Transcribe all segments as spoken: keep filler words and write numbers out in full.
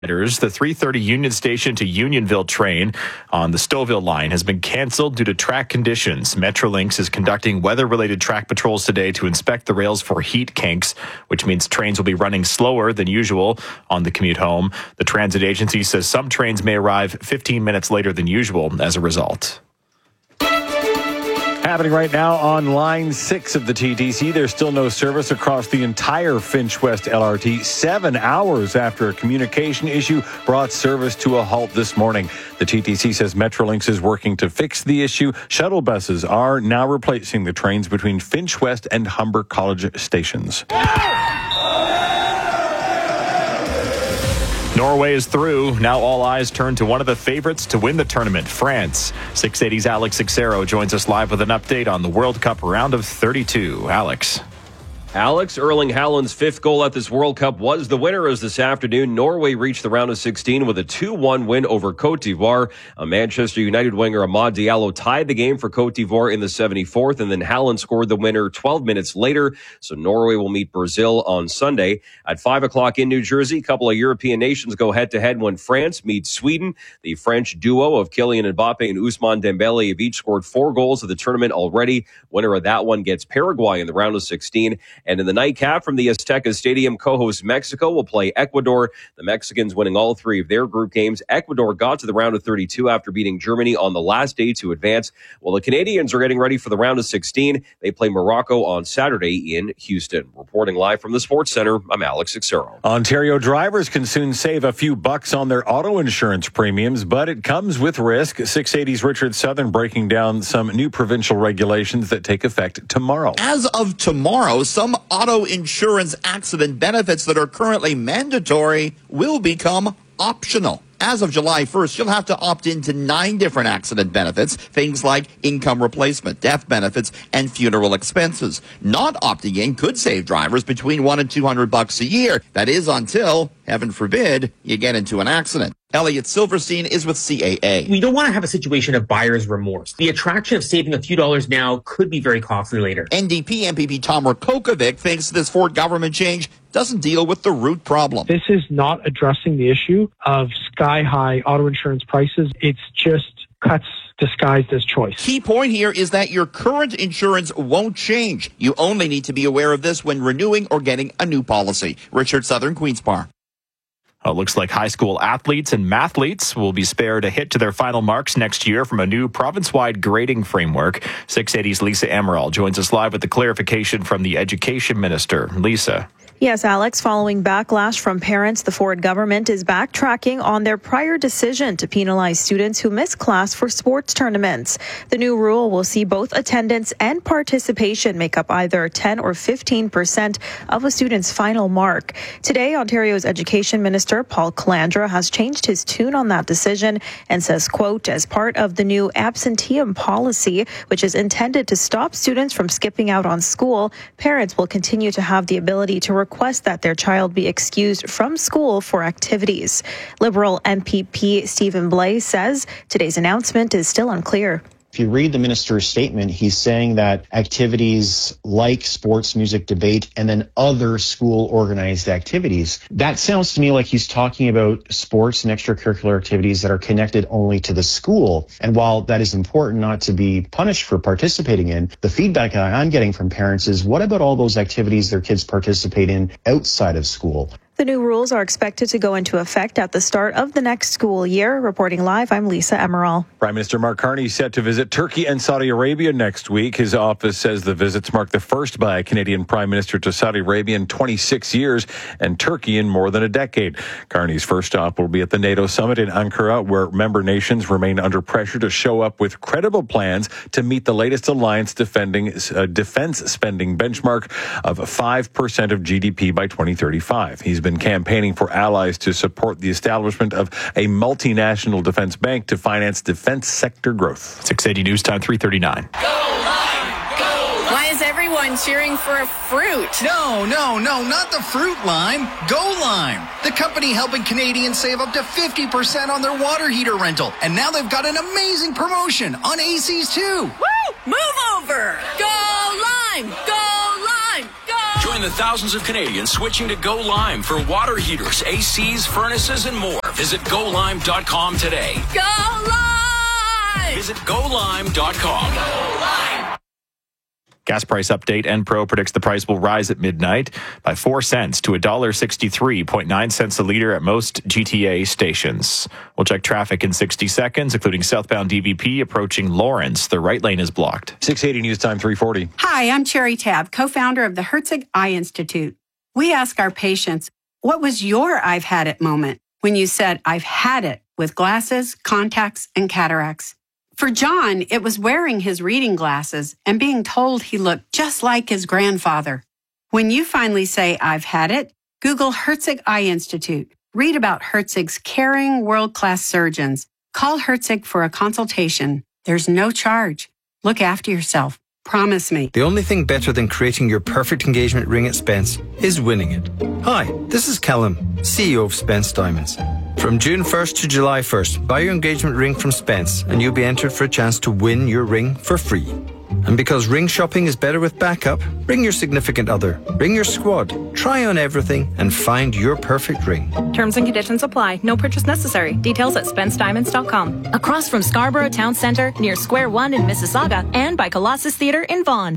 The three thirty Union Station to Unionville train on the Stouffville line has been canceled due to track conditions. Metrolinx is conducting weather-related track patrols today to inspect the rails for heat kinks, which means trains will be running slower than usual on the commute home. The transit agency says some trains may arrive fifteen minutes later than usual as a result. Happening right now on line six of the T T C. There's still no service across the entire Finch West L R T, seven hours after a communication issue brought service to a halt this morning. The T T C says Metrolinx is working to fix the issue. Shuttle buses are now replacing the trains between Finch West and Humber College stations. Norway is through. Now all eyes turn to one of the favorites to win the tournament, France. six eighty's Alex Sixero joins us live with an update on the World Cup round of thirty-two. Alex. Alex, Erling Haaland's fifth goal at this World Cup was the winner as this afternoon Norway reached the round of sixteen with a two one win over Cote d'Ivoire. A Manchester United winger Amad Diallo tied the game for Cote d'Ivoire in the seventy-fourth, and then Haaland scored the winner twelve minutes later. So Norway will meet Brazil on Sunday. At five o'clock in New Jersey, a couple of European nations go head-to-head when France meets Sweden. The French duo of Kylian Mbappe and Ousmane Dembele have each scored four goals of the tournament already. Winner of that one gets Paraguay in the round of sixteen. And in the nightcap from the Azteca Stadium, co-host Mexico will play Ecuador. The Mexicans winning all three of their group games. Ecuador got to the round of thirty-two after beating Germany on the last day to advance. While the Canadians are getting ready for the round of sixteen, they play Morocco on Saturday in Houston. Reporting live from the Sports Center, I'm Alex Sixero. Ontario drivers can soon save a few bucks on their auto insurance premiums, but it comes with risk. six eighty's Richard Southern breaking down some new provincial regulations that take effect tomorrow. As of tomorrow, some auto insurance accident benefits that are currently mandatory will become optional. As of July first, you'll have to opt into nine different accident benefits, things like income replacement, death benefits, and funeral expenses. Not opting in could save drivers between one and two hundred bucks a year. That is until, heaven forbid, you get into an accident. Elliot Silverstein is with C A A. We don't want to have a situation of buyer's remorse. The attraction of saving a few dollars now could be very costly later. N D P M P P Tom Rakokovic thinks this Ford government change doesn't deal with the root problem. This is not addressing the issue of sky-high auto insurance prices. It's just cuts disguised as choice. Key point here is that your current insurance won't change. You only need to be aware of this when renewing or getting a new policy. Richard Southern, Queen's Park. Well, it looks like high school athletes and mathletes will be spared a hit to their final marks next year from a new province-wide grading framework. six eighty's Lisa Emerald joins us live with the clarification from the Education Minister. Lisa. Yes, Alex, following backlash from parents, the Ford government is backtracking on their prior decision to penalize students who miss class for sports tournaments. The new rule will see both attendance and participation make up either ten or fifteen percent of a student's final mark. Today, Ontario's Education Minister Paul Calandra has changed his tune on that decision and says, quote, as part of the new absenteeism policy, which is intended to stop students from skipping out on school, parents will continue to have the ability to request that their child be excused from school for activities. Liberal M P P Stephen Blais says today's announcement is still unclear. If you read the minister's statement, he's saying that activities like sports, music, debate, and then other school organized activities, that sounds to me like he's talking about sports and extracurricular activities that are connected only to the school. And while that is important not to be punished for participating in, the feedback I'm getting from parents is, what about all those activities their kids participate in outside of school? The new rules are expected to go into effect at the start of the next school year. Reporting live, I'm Lisa Emerald. Prime Minister Mark Carney is set to visit Turkey and Saudi Arabia next week. His office says the visits mark the first by a Canadian Prime Minister to Saudi Arabia in twenty-six years and Turkey in more than a decade. Carney's first stop will be at the NATO summit in Ankara, where member nations remain under pressure to show up with credible plans to meet the latest alliance defending uh, defense spending benchmark of five percent of G D P by twenty thirty-five. He's been campaigning for allies to support the establishment of a multinational defense bank to finance defense sector growth. six eighty News Time, three thirty-nine. Go Lime! Go! Why is everyone cheering for a fruit? No, no, no, not the fruit lime. Go Lime, the company helping Canadians save up to fifty percent on their water heater rental. And now they've got an amazing promotion on A Cs too. Woo! Move over! Go Lime! Go Lime! Go! Join Join the thousands of Canadians switching to Go Lime for water heaters, A Cs, furnaces, and more. Visit go lime dot com today. Go Lime! Visit go lime dot com. Go Lime! Gas price update. Enpro predicts the price will rise at midnight by four cents to one dollar sixty-three point point nine cents a litre at most G T A stations. We'll check traffic in sixty seconds, including southbound D V P approaching Lawrence. The right lane is blocked. six eighty News Time three forty. Hi, I'm Cherry Tab, co-founder of the Herzig Eye Institute. We ask our patients, what was your I've had it moment when you said, I've had it with glasses, contacts, and cataracts? For John, it was wearing his reading glasses and being told he looked just like his grandfather. When you finally say, I've had it, Google Herzig Eye Institute. Read about Herzig's caring, world-class surgeons. Call Herzig for a consultation. There's no charge. Look after yourself. Promise me. The only thing better than creating your perfect engagement ring at Spence is winning it. Hi, this is Callum, C E O of Spence Diamonds. From June first to July first, buy your engagement ring from Spence and you'll be entered for a chance to win your ring for free. And because ring shopping is better with backup, bring your significant other, bring your squad, try on everything and find your perfect ring. Terms and conditions apply. No purchase necessary. Details at spence diamonds dot com. Across from Scarborough Town Centre, near Square One in Mississauga, and by Colossus Theatre in Vaughan.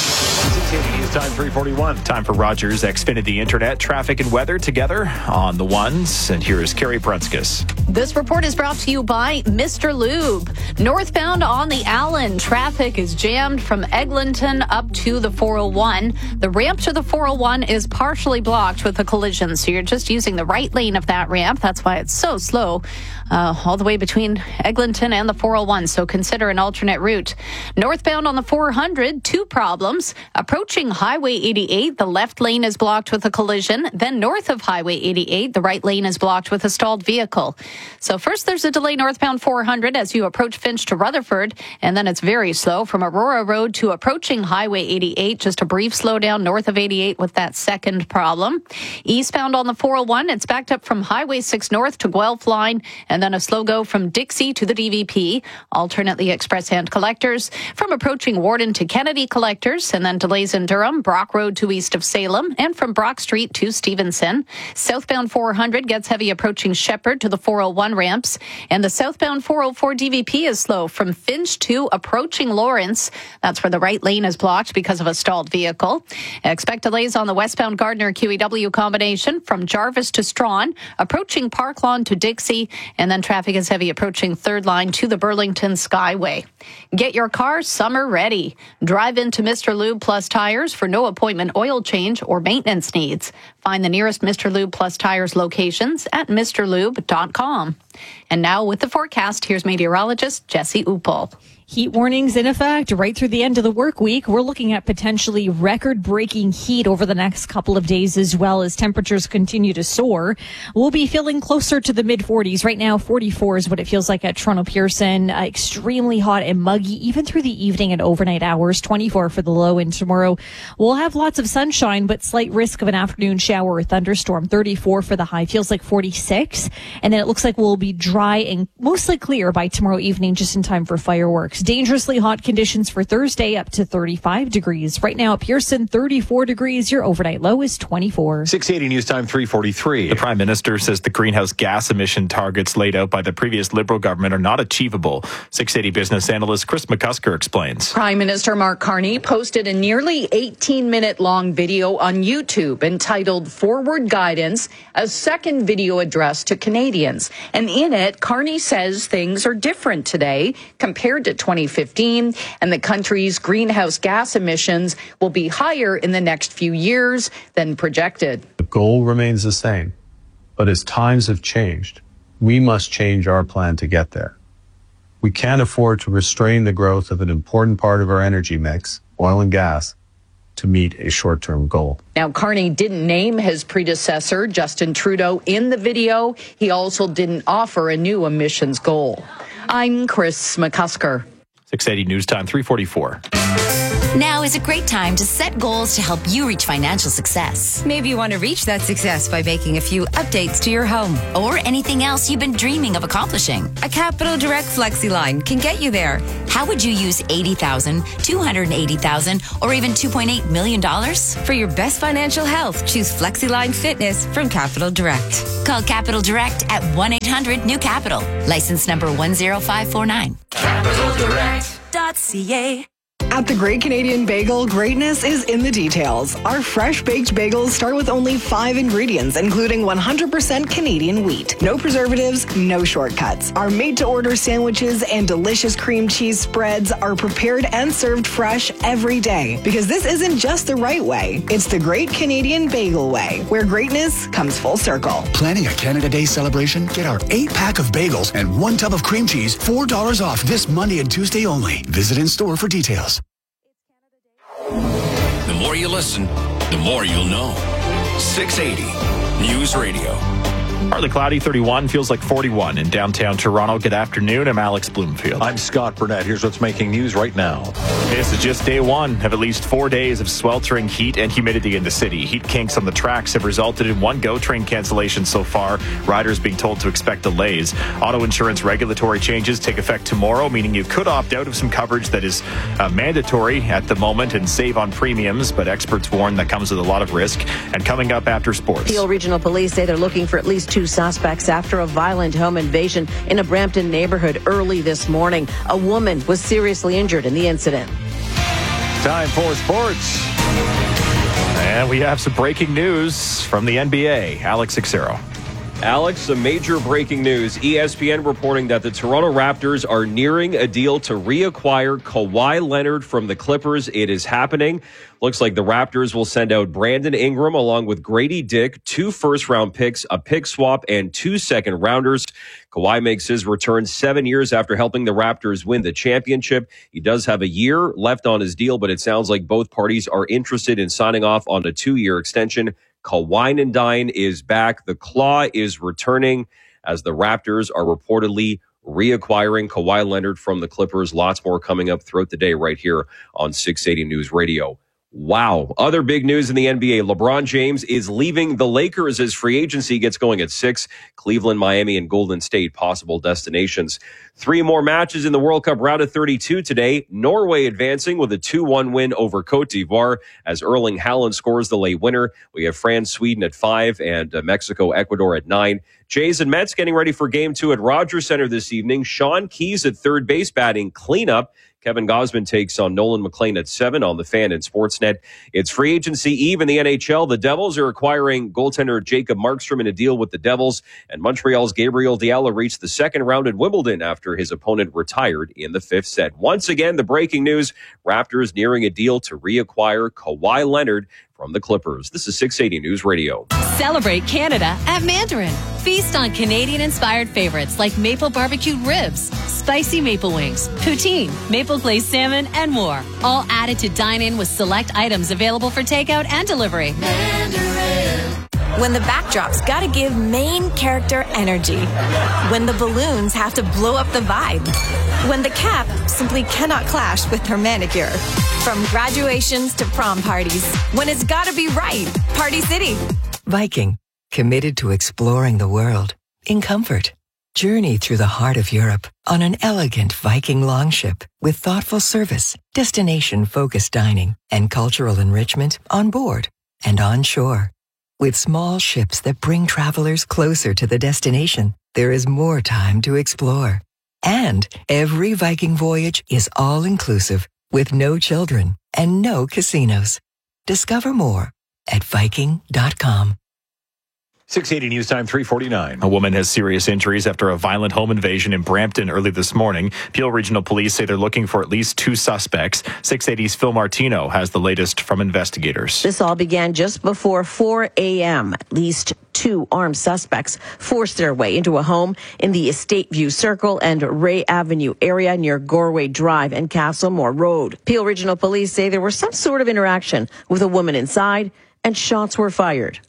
six eighty News Time three forty-one. Time for Rogers Xfinity Internet, traffic and weather together on the ones. And here is Carrie Prunskis. This report is brought to you by Mister Lube. Northbound on the Allen, traffic is jammed from Eglinton up to the four oh one. The ramp to the four oh one is partially blocked with a collision, so you're just using the right lane of that ramp. That's why it's so slow uh, all the way between Eglinton and the four oh one, so consider an alternate route. Northbound on the four hundred, two problems. Approaching Highway eighty-eight, the left lane is blocked with a collision. Then north of Highway eighty-eight, the right lane is blocked with a stalled vehicle. So first there's a delay northbound four hundred as you approach Finch to Rutherford, and then it's very slow from Aurora Road to approaching Highway eighty-eight. Just a brief slowdown north of eighty-eight with that second problem. Eastbound on the four oh one, it's backed up from Highway six north to Guelph line, and then a slow go from Dixie to the D V P. Alternately express hand collectors from approaching Warden to Kennedy collectors, and then delays in Durham, Brock Road to east of Salem, and from Brock Street to Stevenson. Southbound four hundred gets heavy approaching Shepherd to the four oh one ramps, and the southbound four oh four D V P is slow from Finch to approaching Lawrence. That's where the right lane is blocked because of a stalled vehicle. Expect delays on the westbound Gardner Q E W combination from Jarvis to Strawn, approaching Park Lawn to Dixie, and then traffic is heavy approaching third line to the Burlington Skyway. Get your car summer ready. Drive into Mister Lube Plus Tires for no appointment oil change or maintenance needs. Find the nearest Mister Lube Plus Tires locations at Mr Lube dot com. And now with the forecast, here's meteorologist Jesse Upol. Heat warnings in effect right through the end of the work week. We're looking at potentially record-breaking heat over the next couple of days as well as temperatures continue to soar. We'll be feeling closer to the mid forties. Right now, forty-four is what it feels like at Toronto Pearson. Uh, extremely hot and muggy even through the evening and overnight hours. twenty-four for the low, and tomorrow we'll have lots of sunshine but slight risk of an afternoon shower or thunderstorm. thirty-four for the high, feels like forty-six. And then it looks like we'll be dry and mostly clear by tomorrow evening just in time for fireworks. Dangerously hot conditions for Thursday, up to thirty-five degrees. Right now at Pearson, thirty-four degrees. Your overnight low is twenty-four. six eighty News Time three forty-three. The Prime Minister says the greenhouse gas emission targets laid out by the previous Liberal government are not achievable. six eighty business analyst Chris McCusker explains. Prime Minister Mark Carney posted a nearly eighteen minute long video on YouTube entitled Forward Guidance, a second video address to Canadians. And in it, Carney says things are different today compared to twenty fifteen, and the country's greenhouse gas emissions will be higher in the next few years than projected. The goal remains the same, but as times have changed, we must change our plan to get there. We can't afford to restrain the growth of an important part of our energy mix, oil and gas, to meet a short-term goal. Now, Carney didn't name his predecessor, Justin Trudeau, in the video. He also didn't offer a new emissions goal. I'm Chris McCusker. six eighty News Time three forty-four. Now is a great time to set goals to help you reach financial success. Maybe you want to reach that success by making a few updates to your home. Or anything else you've been dreaming of accomplishing. A Capital Direct FlexiLine can get you there. How would you use eighty thousand dollars, two hundred eighty thousand dollars, or even two point eight million dollars? For your best financial health, choose FlexiLine Fitness from Capital Direct. Call Capital Direct at one eight hundred new capital. License number one zero five four nine. capital direct dot c a. At the Great Canadian Bagel, greatness is in the details. Our fresh baked bagels start with only five ingredients, including one hundred percent Canadian wheat. No preservatives, no shortcuts. Our made-to-order sandwiches and delicious cream cheese spreads are prepared and served fresh every day. Because this isn't just the right way, it's the Great Canadian Bagel way, where greatness comes full circle. Planning a Canada Day celebration? Get our eight-pack of bagels and one tub of cream cheese, four dollars off this Monday and Tuesday only. Visit in-store for details. The more you listen, the more you'll know. six eighty News Radio. Partly cloudy, thirty-one, feels like forty-one in downtown Toronto. Good afternoon. I'm Alex Bloomfield. I'm Scott Burnett. Here's what's making news right now. This is just day one of at least four days of sweltering heat and humidity in the city. Heat kinks on the tracks have resulted in one GO train cancellation so far. Riders being told to expect delays. Auto insurance regulatory changes take effect tomorrow, meaning you could opt out of some coverage that is uh, mandatory at the moment and save on premiums, but experts warn that comes with a lot of risk. And coming up after sports. Peel Regional Police say they're looking for at least two suspects after a violent home invasion in a Brampton neighborhood early this morning. A woman was seriously injured in the incident. Time for sports. And we have some breaking news from the N B A. Alex Xero. Alex, some major breaking news. E S P N reporting that the Toronto Raptors are nearing a deal to reacquire Kawhi Leonard from the Clippers. It is happening. Looks like the Raptors will send out Brandon Ingram along with Grady Dick, two first-round picks, a pick swap, and two second-rounders. Kawhi makes his return seven years after helping the Raptors win the championship. He does have a year left on his deal, but it sounds like both parties are interested in signing off on a two-year extension. Kawhi and Dine is back. The Claw is returning as the Raptors are reportedly reacquiring Kawhi Leonard from the Clippers. Lots more coming up throughout the day right here on six eighty News Radio. Wow. Other big news in the N B A. LeBron James is leaving the Lakers as free agency gets going at six. Cleveland, Miami, and Golden State possible destinations. Three more matches in the World Cup round of thirty-two today. Norway advancing with a two one win over Cote d'Ivoire as Erling Haaland scores the late winner. We have France, Sweden at five and uh, Mexico, Ecuador at nine. Jays and Mets getting ready for game two at Rogers Center this evening. Sean Keyes at third base batting cleanup. Kevin Gausman takes on Nolan McLean at seven on the Fan and Sportsnet. It's free agency eve in the N H L. The Devils are acquiring goaltender Jacob Markstrom in a deal with the Devils, and Montreal's Gabriel Diallo reached the second round at Wimbledon after his opponent retired in the fifth set. Once again, the breaking news, Raptors nearing a deal to reacquire Kawhi Leonard from the Clippers. This is six eighty News Radio. Celebrate Canada at Mandarin. Feast on Canadian-inspired favorites like maple barbecued ribs, spicy maple wings, poutine, maple glazed salmon, and more. All added to dine in with select items available for takeout and delivery. Mandarin. When the backdrop's gotta give main character energy. When the balloons have to blow up the vibe. When the cap simply cannot clash with her manicure. From graduations to prom parties. When it's gotta be right. Party City. Viking, committed to exploring the world in comfort. Journey through the heart of Europe on an elegant Viking longship with thoughtful service, destination-focused dining, and cultural enrichment on board and on shore. With small ships that bring travelers closer to the destination, there is more time to explore. And every Viking voyage is all-inclusive with no children and no casinos. Discover more at Viking dot com. six eighty News Time, three forty-nine. A woman has serious injuries after a violent home invasion in Brampton early this morning. Peel Regional Police say they're looking for at least two suspects. six eighty's Phil Martino has the latest from investigators. This all began just before four a.m. At least two armed suspects forced their way into a home in the Estate View Circle and Ray Avenue area near Gorway Drive and Castlemore Road. Peel Regional Police say there was some sort of interaction with a woman inside and shots were fired.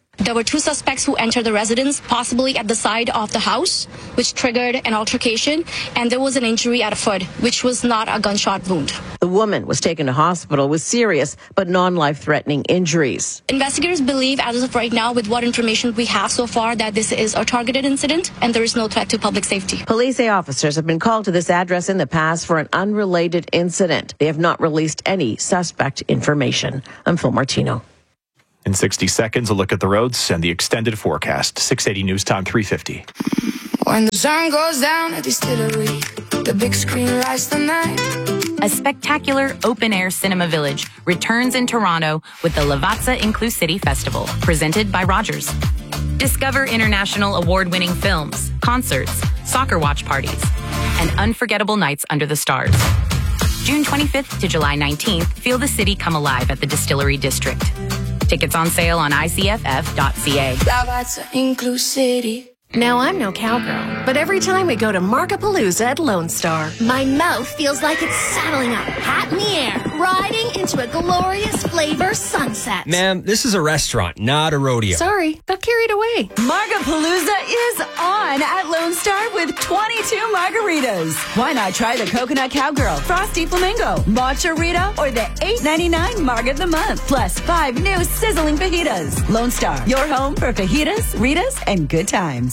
There were two suspects who entered the residence, possibly at the side of the house, which triggered an altercation, and there was an injury at a foot, which was not a gunshot wound. The woman was taken to hospital with serious but non-life-threatening injuries. Investigators believe, as of right now, with what information we have so far, that this is a targeted incident and there is no threat to public safety. Police say officers have been called to this address in the past for an unrelated incident. They have not released any suspect information. I'm Phil Martino. In sixty seconds, a look at the roads and the extended forecast. six eighty News Time, three fifty. When the sun goes down at Distillery, the big screen lights the night. A spectacular open-air cinema village returns in Toronto with the Lavazza Inclusivity Festival, presented by Rogers. Discover international award-winning films, concerts, soccer watch parties, and unforgettable nights under the stars. June twenty-fifth to July nineteenth, feel the city come alive at the Distillery District. Tickets on sale on I C F F dot C A. Lavazza Inclusivity. Now, I'm no cowgirl, but every time we go to Markapalooza at Lone Star, my mouth feels like it's saddling up, hat in the air, riding into a glorious flavor sunset. Ma'am, this is a restaurant, not a rodeo. Sorry, got carried away. Markapalooza is on at Lone Star with twenty-two margaritas. Why not try the Coconut Cowgirl, Frosty Flamingo, Matcha Rita, or the eight ninety-nine Marg of the Month, plus five new sizzling fajitas. Lone Star, your home for fajitas, Ritas, and good times.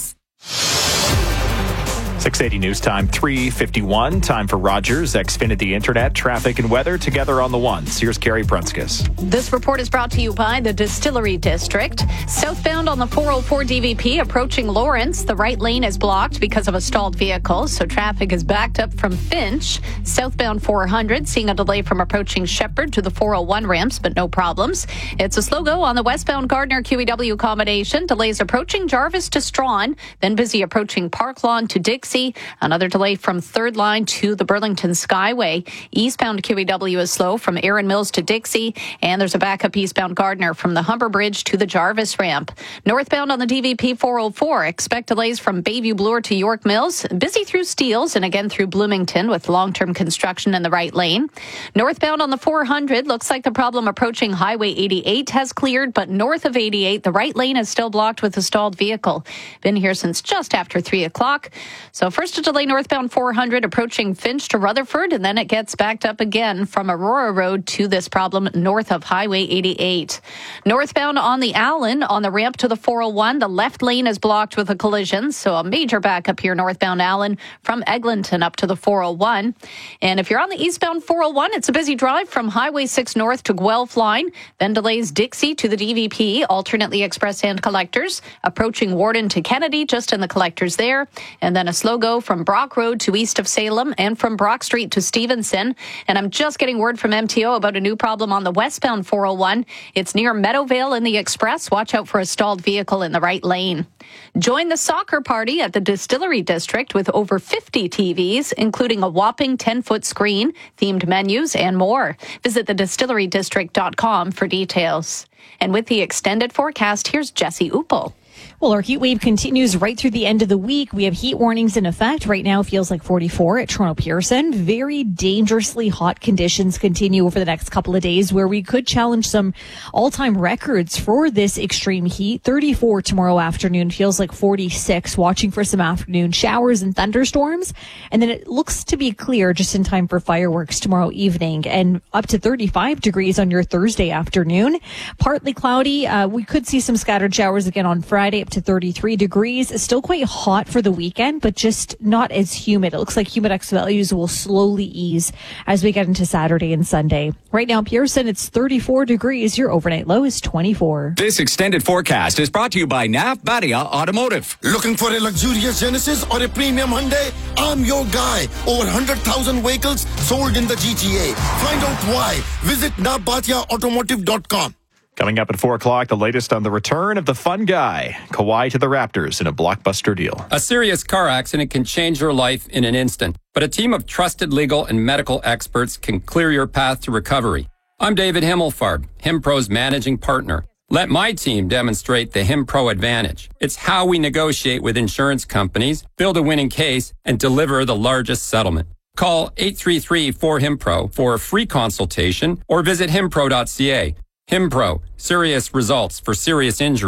six eighty News Time, three fifty-one. Time for Rogers, Xfinity Internet, traffic and weather together on the ones. Here's Carrie Prunskis. This report is brought to you by the Distillery District. Southbound on the four oh four D V P approaching Lawrence. The right lane is blocked because of a stalled vehicle, so traffic is backed up from Finch. Southbound four hundred, seeing a delay from approaching Shepherd to the four oh one ramps, but no problems. It's a slow go on the westbound Gardner Q E W combination. Delays approaching Jarvis to Strawn, then busy approaching Park Lawn to Dixie. Another delay from third line to the Burlington Skyway. Eastbound Q E W is slow from Erin Mills to Dixie, and there's a backup eastbound Gardner from the Humber Bridge to the Jarvis ramp. Northbound on the D V P four oh four, expect delays from Bayview Bloor to York Mills. Busy through Steeles and again through Bloomington with long-term construction in the right lane. Northbound on the four hundred, looks like the problem approaching Highway eighty-eight has cleared, but north of eighty-eight, the right lane is still blocked with a stalled vehicle. Been here since just after three o'clock. So first a delay northbound four hundred approaching Finch to Rutherford, and then it gets backed up again from Aurora Road to this problem north of Highway eighty-eight. Northbound on the Allen on the ramp to the four oh one, the left lane is blocked with a collision, so a major backup here northbound Allen from Eglinton up to the four oh one. And if you're on the eastbound four oh one, it's a busy drive from Highway six north to Guelph line, then delays Dixie to the D V P, alternately express and collectors, approaching Warden to Kennedy just in the collectors there, and then a slow go from Brock Road to east of Salem and from Brock Street to Stevenson. And I'm just getting word from M T O about a new problem on the westbound four oh one. It's near Meadowvale in the Express. Watch out for a stalled vehicle in the right lane. Join the soccer party at the Distillery District with over fifty T Vs, including a whopping ten-foot screen, themed menus, and more. Visit the distillery district dot com for details. And with the extended forecast, here's Jesse Uppel. Well, our heat wave continues right through the end of the week. We have heat warnings in effect. Right now, it feels like forty-four at Toronto Pearson. Very dangerously hot conditions continue over the next couple of days where we could challenge some all-time records for this extreme heat. thirty-four tomorrow afternoon, feels like forty-six. Watching for some afternoon showers and thunderstorms. And then it looks to be clear just in time for fireworks tomorrow evening, and up to thirty-five degrees on your Thursday afternoon. Partly cloudy. Uh, we could see some scattered showers again on Friday, up to thirty-three degrees. It's still quite hot for the weekend, but just not as humid. It looks like humidex values will slowly ease as we get into Saturday and Sunday. Right now, Pearson, it's thirty-four degrees. Your overnight low is twenty-four. This extended forecast is brought to you by Nav Badia Automotive. Looking for a luxurious Genesis or a premium Hyundai? I'm your guy. Over one hundred thousand vehicles sold in the G T A. Find out why. Visit nav badia automotive dot com. Coming up at four o'clock, the latest on the return of the fun guy. Kawhi to the Raptors in a blockbuster deal. A serious car accident can change your life in an instant, but a team of trusted legal and medical experts can clear your path to recovery. I'm David Himmelfarb, HimPro's managing partner. Let my team demonstrate the HimPro advantage. It's how we negotiate with insurance companies, build a winning case, and deliver the largest settlement. Call eight three three four HimPro for a free consultation or visit himpro dot c a. HimPro, serious results for serious injuries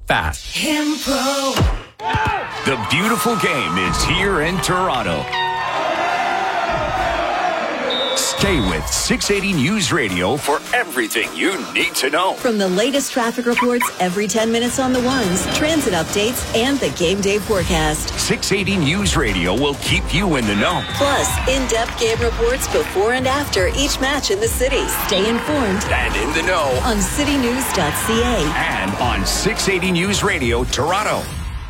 fast. Impro. The beautiful game is here in Toronto. Stay with six eighty News Radio for everything you need to know. From the latest traffic reports every ten minutes on the ones, transit updates, and the game day forecast. six eighty News Radio will keep you in the know. Plus, in-depth game reports before and after each match in the city. Stay informed And in the know on city news dot c a and on six eighty News Radio Toronto.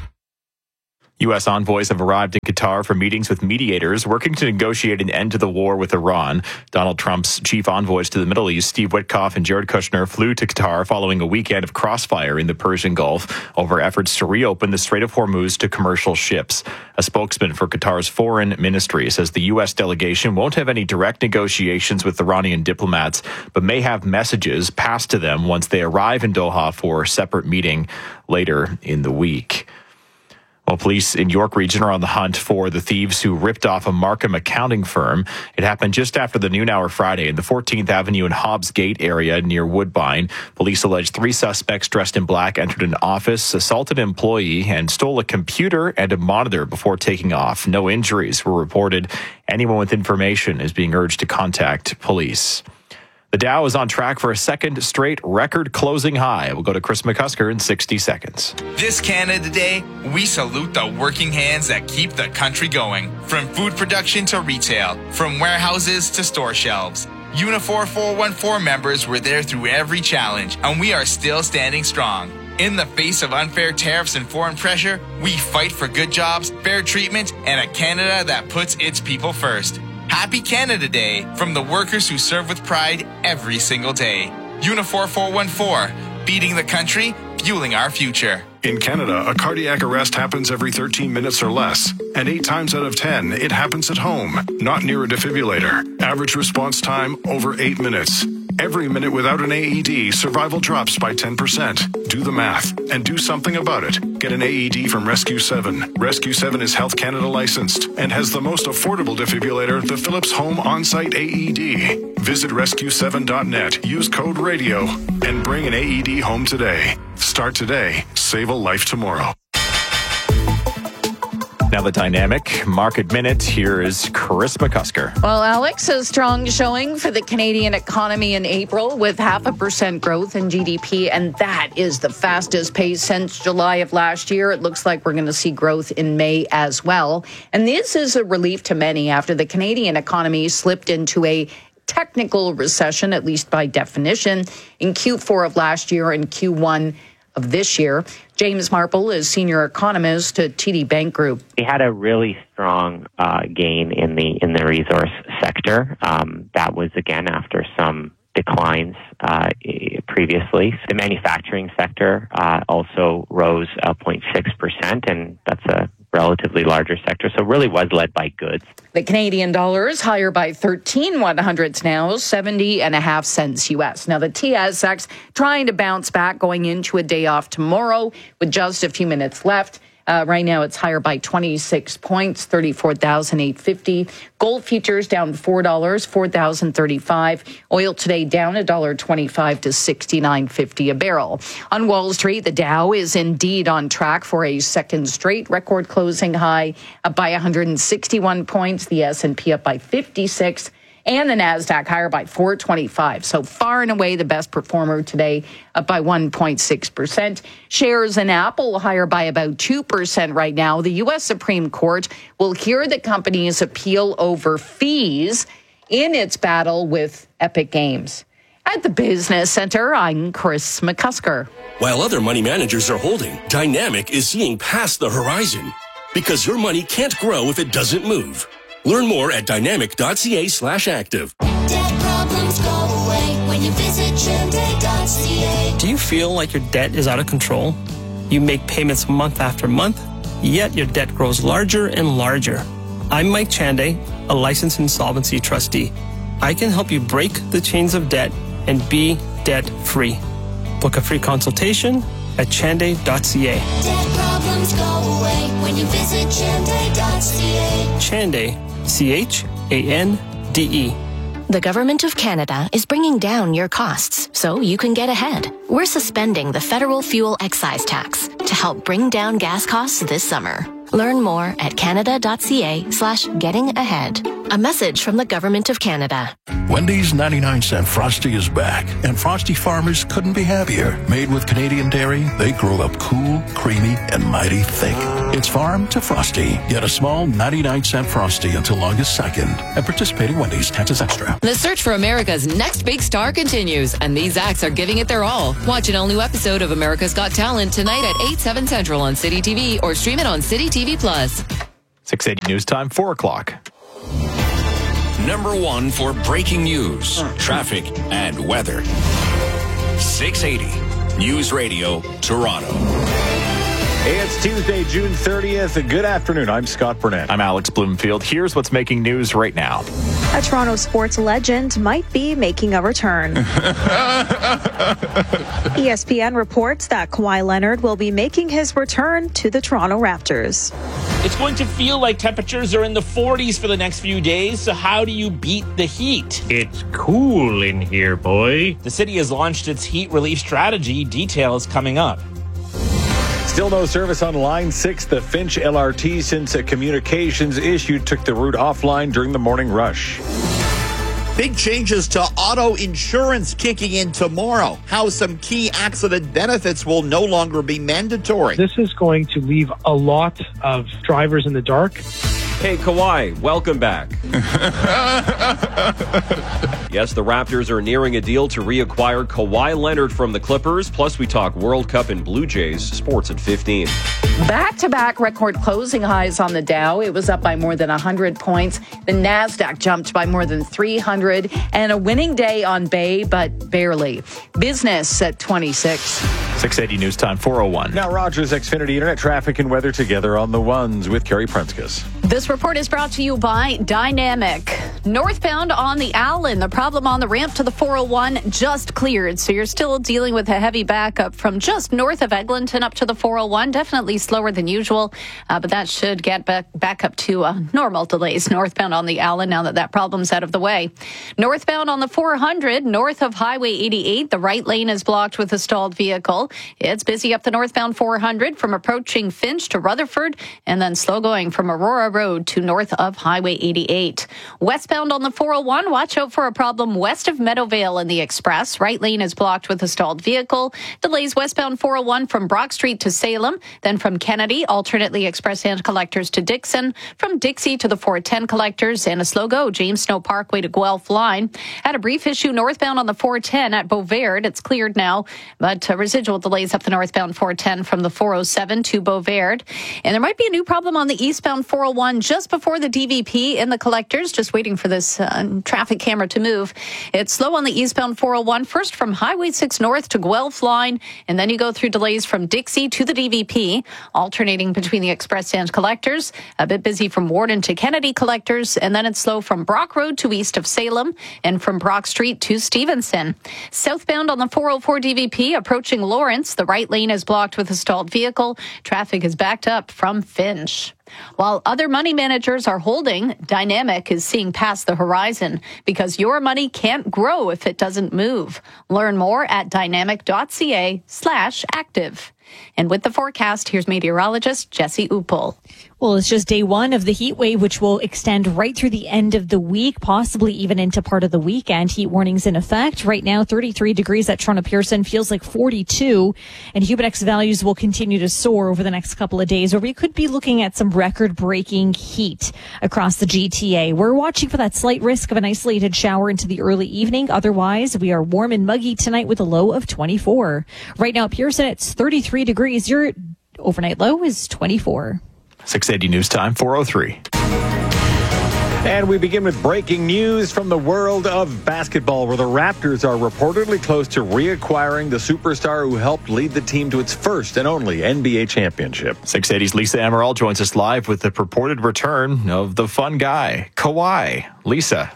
U S envoys have arrived in Qatar for meetings with mediators working to negotiate an end to the war with Iran. Donald Trump's chief envoys to the Middle East, Steve Witkoff and Jared Kushner, flew to Qatar following a weekend of crossfire in the Persian Gulf over efforts to reopen the Strait of Hormuz to commercial ships. A spokesman for Qatar's foreign ministry says the U S delegation won't have any direct negotiations with Iranian diplomats, but may have messages passed to them once they arrive in Doha for a separate meeting later in the week. Well, police in York Region are on the hunt for the thieves who ripped off a Markham accounting firm. It happened just after the noon hour Friday in the fourteenth Avenue and Hobbs Gate area near Woodbine. Police allege three suspects dressed in black entered an office, assaulted an employee, and stole a computer and a monitor before taking off. No injuries were reported. Anyone with information is being urged to contact police. The Dow is on track for a second straight record closing high. We'll go to Chris McCusker in sixty seconds. This Canada Day, we salute the working hands that keep the country going. From food production to retail, from warehouses to store shelves. Unifor four one four members were there through every challenge, and we are still standing strong. In the face of unfair tariffs and foreign pressure, we fight for good jobs, fair treatment, and a Canada that puts its people first. Happy Canada Day from the workers who serve with pride every single day. Unifor four one four, feeding the country, fueling our future. In Canada, a cardiac arrest happens every thirteen minutes or less. And eight times out of ten, it happens at home, not near a defibrillator. Average response time, over eight minutes. Every minute without an A E D, survival drops by ten percent. Do the math and do something about it. Get an A E D from Rescue seven. Rescue seven is Health Canada licensed and has the most affordable defibrillator, the Philips Home On-Site A E D. Visit rescue seven dot net, use code RADIO, and bring an A E D home today. Start today, save a life tomorrow. Now the dynamic market minute. Here is Chris McCusker. Well, Alex, a strong showing for the Canadian economy in April with half a percent growth in G D P, and that is the fastest pace since July of last year. It looks like we're going to see growth in May as well. And this is a relief to many after the Canadian economy slipped into a technical recession, at least by definition, in Q four of last year and Q one of this year. James Marple is senior economist at T D Bank Group. We had a really strong uh, gain in the in the resource sector. Um, that was again after some declines uh, previously. The manufacturing sector uh, also rose uh, zero point six percent, and that's a relatively larger sector, so really was led by goods. The Canadian dollar is higher by thirteen one hundredths now, seventy and a half cents U S. Now the T S X trying to bounce back going into a day off tomorrow with just a few minutes left. Uh, right now it's higher by twenty-six points, thirty-four thousand eight hundred fifty. Gold futures down four dollars, four thousand thirty-five. Oil today down one dollar twenty-five to sixty-nine fifty a barrel. On Wall Street, the Dow is indeed on track for a second straight record closing high, up by one hundred sixty-one points. The S and P up by fifty-six. And the NASDAQ higher by four twenty-five. So far and away the best performer today, up by one point six percent. Shares in Apple higher by about two percent right now. The U S Supreme Court will hear the company's appeal over fees in its battle with Epic Games. At the Business Center, I'm Chris McCusker. While other money managers are holding, Dynamic is seeing past the horizon. Because your money can't grow if it doesn't move. Learn more at dynamic.ca slash active. Debt problems go away when you visit chande dot c a. Do you feel like your debt is out of control? You make payments month after month, yet your debt grows larger and larger. I'm Mike Chande, a licensed insolvency trustee. I can help you break the chains of debt and be debt-free. Book a free consultation at chande dot c a. Debt problems go away when you visit chande dot c a. Chande, C H A N D E. The Government of Canada is bringing down your costs so you can get ahead. We're suspending the federal fuel excise tax to help bring down gas costs this summer. Learn more at canada.ca slash getting ahead. A message from the Government of Canada. Wendy's ninety-nine cent Frosty is back, and Frosty farmers couldn't be happier. Made with Canadian dairy, they grow up cool, creamy, and mighty thick. It's farm to Frosty. Get a small ninety-nine cent Frosty until August second. At participating Wendy's, taxes extra. The search for America's next big star continues, and these acts are giving it their all. Watch an all-new episode of America's Got Talent tonight at eight, seven Central on City T V or stream it on City T V Plus. six eighty News Time, four o'clock. Number one for breaking news, traffic, and weather. six eighty News Radio, Toronto. It's Tuesday, June thirtieth. Good afternoon. I'm Scott Burnett. I'm Alex Bloomfield. Here's what's making news right now. A Toronto sports legend might be making a return. E S P N reports that Kawhi Leonard will be making his return to the Toronto Raptors. It's going to feel like temperatures are in the forties for the next few days, so how do you beat the heat? It's cool in here, boy. The city has launched its heat relief strategy. Details coming up. Still no service on Line six, the Finch L R T, since a communications issue took the route offline during the morning rush. Big changes to auto insurance kicking in tomorrow. How some key accident benefits will no longer be mandatory. This is going to leave a lot of drivers in the dark. Hey, Kawhi, welcome back. Yes, the Raptors are nearing a deal to reacquire Kawhi Leonard from the Clippers. Plus, we talk World Cup and Blue Jays. Sports at fifteen. Back-to-back record closing highs on the Dow. It was up by more than one hundred points. The NASDAQ jumped by more than three hundred. And a winning day on Bay, but barely. Business at twenty-six. six eighty News Time, four oh one. Now, Rogers Xfinity Internet traffic and weather together on the ones with Carrie Prenskus. This report is brought to you by Dynamic. Northbound on the Allen, the problem on the ramp to the four oh one just cleared. So you're still dealing with a heavy backup from just north of Eglinton up to the four oh one. Definitely slower than usual, uh, but that should get back, back up to uh, normal delays northbound on the Allen now that that problem's out of the way. Northbound on the four hundred, north of Highway eighty-eight, the right lane is blocked with a stalled vehicle. It's busy up the northbound four hundred from approaching Finch to Rutherford, and then slow going from Aurora Road to north of Highway eighty-eight. Westbound on the four oh one, watch out for a problem west of Meadowvale in the Express. Right lane is blocked with a stalled vehicle. Delays westbound four oh one from Brock Street to Salem, then from Kennedy, alternately express and collectors to Dixon, from Dixie to the four ten collectors, and a slow go James Snow Parkway to Guelph line. Had a brief issue northbound on the four ten at Beauvert. It's cleared now, but uh, residual delays up the northbound four ten from the four oh seven to Beauvert. And there might be a new problem on the eastbound four oh one just before the D V P in the collectors, just waiting for this uh, traffic camera to move. It's slow on the eastbound four oh one, first from Highway six north to Guelph line, and then you go through delays from Dixie to the D V P, alternating between the express and collectors. A bit busy from Warden to Kennedy collectors, and then it's slow from Brock Road to east of Salem, and from Brock Street to Stevenson. Southbound on the four oh four D V P, approaching Lawrence, the right lane is blocked with a stalled vehicle. Traffic is backed up from Finch. While other money managers are holding, Dynamic is seeing past the horizon because your money can't grow if it doesn't move. Learn more at dynamic.ca slash active. And with the forecast, here's meteorologist Jesse Upel. Well, it's just day one of the heat wave, which will extend right through the end of the week, possibly even into part of the weekend. Heat warnings in effect. Right now, thirty-three degrees at Toronto Pearson, feels like forty-two. And Humidex values will continue to soar over the next couple of days, or we could be looking at some record-breaking heat across the G T A. We're watching for that slight risk of an isolated shower into the early evening. Otherwise, we are warm and muggy tonight with a low of twenty-four. Right now at Pearson, it's thirty-three degrees. Your overnight low is twenty-four. six eighty News Time, four oh three. And we begin with breaking news from the world of basketball, where the Raptors are reportedly close to reacquiring the superstar who helped lead the team to its first and only N B A championship. six eighty's Lisa Amaral joins us live with the purported return of the fun guy, Kawhi. Lisa.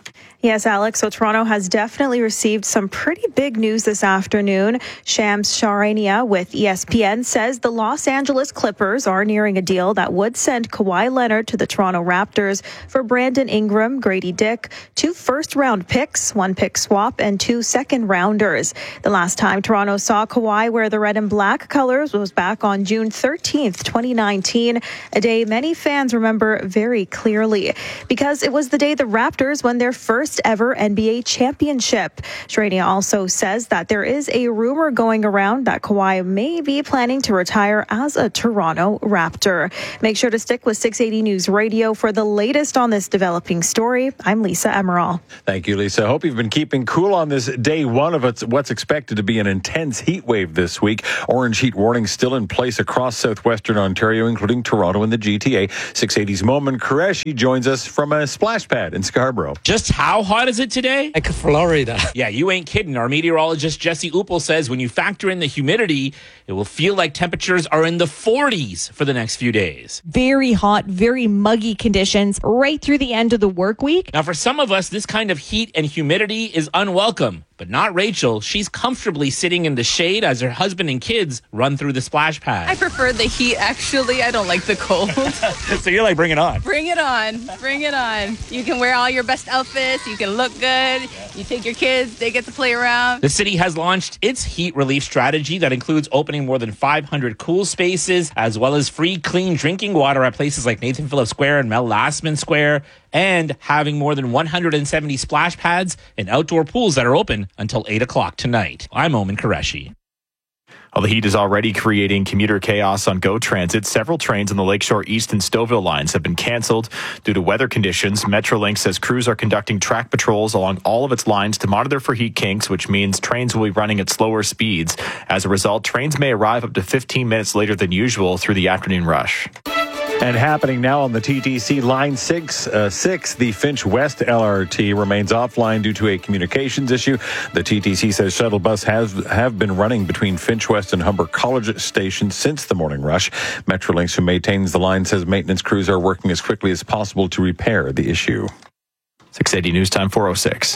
Yes, Alex. So Toronto has definitely received some pretty big news this afternoon. Shams Charania with E S P N says the Los Angeles Clippers are nearing a deal that would send Kawhi Leonard to the Toronto Raptors for Brandon Ingram, Grady Dick, two first-round picks, one pick swap, and two second-rounders. The last time Toronto saw Kawhi wear the red and black colors was back on June thirteenth, twenty nineteen, a day many fans remember very clearly because it was the day the Raptors won their first ever N B A championship. Shrania also says that there is a rumor going around that Kawhi may be planning to retire as a Toronto Raptor. Make sure to stick with six eighty News Radio for the latest on this developing story. I'm Lisa Emerald. Thank you, Lisa. Hope you've been keeping cool on this day one of what's expected to be an intense heat wave this week. Orange heat warning still in place across southwestern Ontario, including Toronto and the G T A. six eighty's Momin Qureshi joins us from a splash pad in Scarborough. Just how hot is it today? Like Florida. Yeah, you ain't kidding. Our meteorologist Jesse Uppel says when you factor in the humidity, it will feel like temperatures are in the forties for the next few days. Very hot, very muggy conditions right through the end of the work week. Now, for some of us, this kind of heat and humidity is unwelcome. But not Rachel. She's comfortably sitting in the shade as her husband and kids run through the splash pad. I prefer the heat, actually. I don't like the cold. So you're like, bring it on. Bring it on. Bring it on. You can wear all your best outfits. You can look good. You take your kids. They get to play around. The city has launched its heat relief strategy that includes opening more than five hundred cool spaces, as well as free clean drinking water at places like Nathan Phillips Square and Mel Lastman Square, and having more than one hundred seventy splash pads and outdoor pools that are open until eight o'clock tonight. I'm Momin Qureshi. Well, the heat is already creating commuter chaos on GO Transit. Several trains on the Lakeshore East and Stouffville lines have been canceled due to weather conditions. Metrolinx says crews are conducting track patrols along all of its lines to monitor for heat kinks, which means trains will be running at slower speeds. As a result, trains may arrive up to fifteen minutes later than usual through the afternoon rush. And happening now on the T T C Line six, uh, six, the Finch West L R T remains offline due to a communications issue. The T T C says shuttle bus has have been running between Finch West and Humber College Station since the morning rush. Metrolinx, who maintains the line, says maintenance crews are working as quickly as possible to repair the issue. six eighty News Time four oh six.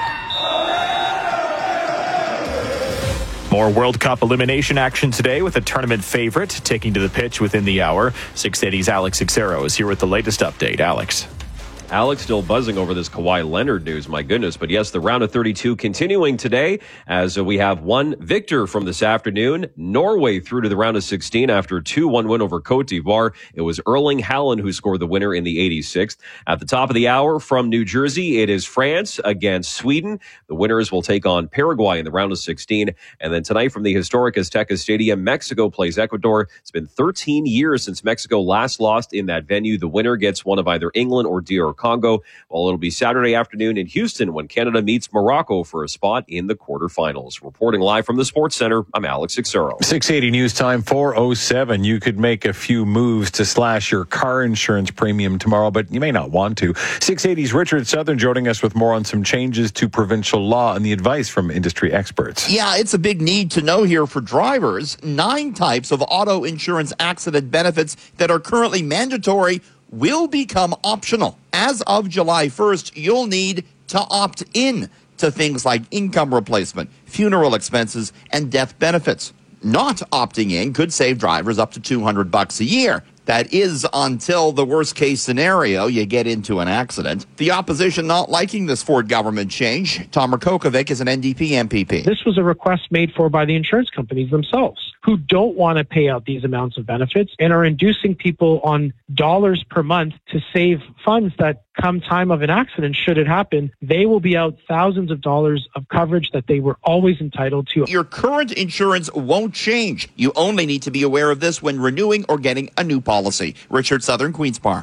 More World Cup elimination action today with a tournament favorite taking to the pitch within the hour. six eighty's Alex Xero is here with the latest update. Alex. Alex still buzzing over this Kawhi Leonard news, my goodness. But yes, the round of thirty-two continuing today as we have one victor from this afternoon. Norway through to the round of sixteen after a two one win over Cote d'Ivoire. It was Erling Haaland who scored the winner in the eighty-sixth. At the top of the hour from New Jersey, it is France against Sweden. The winners will take on Paraguay in the round of sixteen. And then tonight from the historic Azteca Stadium, Mexico plays Ecuador. It's been thirteen years since Mexico last lost in that venue. The winner gets one of either England or D R Congo. Well, it'll be Saturday afternoon in Houston when Canada meets Morocco for a spot in the quarterfinals. Reporting live from the Sports Center, I'm Alex Xero. six eighty News Time four oh seven. You could make a few moves to slash your car insurance premium tomorrow, but you may not want to. six eighty's Richard Southern joining us with more on some changes to provincial law and the advice from industry experts. Yeah, it's a big need to know here for drivers. Nine types of auto insurance accident benefits that are currently mandatory will become optional. As of July first, you'll need to opt in to things like income replacement, funeral expenses, and death benefits. Not opting in could save drivers up to two hundred bucks a year. That is until the worst case scenario, you get into an accident. The opposition not liking this Ford government change. Tom Rakokovic is an N D P M P P. This was a request made for by the insurance companies themselves, who don't want to pay out these amounts of benefits and are inducing people on dollars per month to save funds that come time of an accident, should it happen, they will be out thousands of dollars of coverage that they were always entitled to. Your current insurance won't change. You only need to be aware of this when renewing or getting a new policy. Richard Southern, Queen's Park.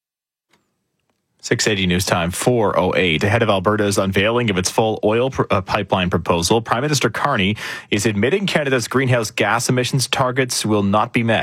six eighty News Time four oh eight. Ahead of Alberta's unveiling of its full oil pr- uh, pipeline proposal, Prime Minister Carney is admitting Canada's greenhouse gas emissions targets will not be met.